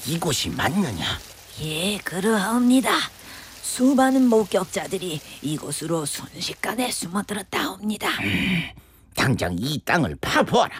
이곳이 맞느냐? 예, 그러하옵니다. 수많은 목격자들이 이곳으로 순식간에 숨어들었다옵니다. 당장 이 땅을 파보아라.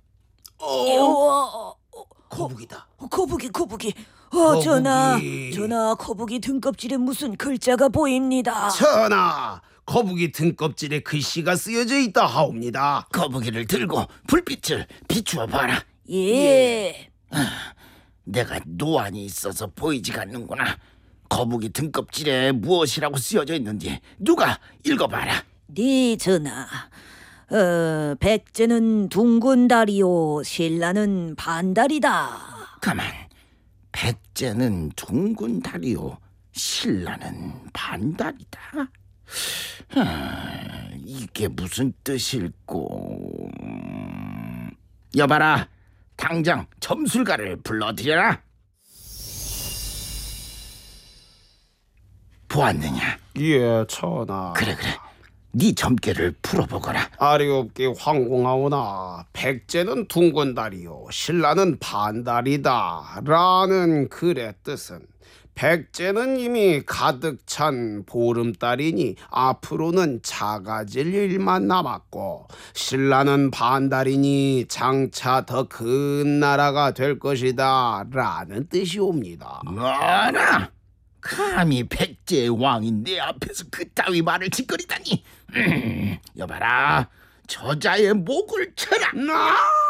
거북이다. 거북이. 거북이. 전하, 거북이 등껍질에 무슨 글자가 보입니다. 전하, 거북이 등껍질에 글씨가 쓰여져 있다 하옵니다. 거북이를 들고 불빛을 비추어 봐라. 예. 내가 노안이 있어서 보이지가 않는구나. 거북이 등껍질에 무엇이라고 쓰여져 있는지 누가 읽어봐라. 네, 전하. 백제는 둥근 다리요, 신라는 반다리다. 가만. 백제는 둥근 다리요, 신라는 반다리다. 이게 무슨 뜻일꼬? 여봐라, 당장 점술가를 불러들여라. 보았느냐? 예, 전하. 그래, 네 점괘를 풀어보거라. 아리옵게 황공하오나 백제는 둥근 다리요 신라는 반다리다 라는 글의 뜻은 백제는 이미 가득 찬 보름달이니 앞으로는 작아질 일만 남았고 신라는 반달이니 장차 더 큰 나라가 될 것이다 라는 뜻이옵니다. 뭐라? 감히 백제의 왕이 내 앞에서 그따위 말을 짓거리다니. 여봐라, 저자의 목을 쳐라.